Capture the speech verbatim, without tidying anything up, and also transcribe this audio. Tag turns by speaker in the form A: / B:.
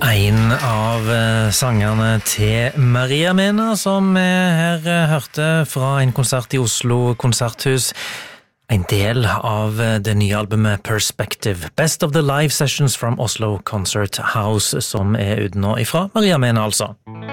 A: En av eh, sangerne til Maria Mena, som vi her eh, hørte fra en konsert i Oslo Konserthus. En del av eh, det nye albumet Perspective. Best of the live sessions from Oslo Concert House, som er ute nå ifra Maria Mena, altså.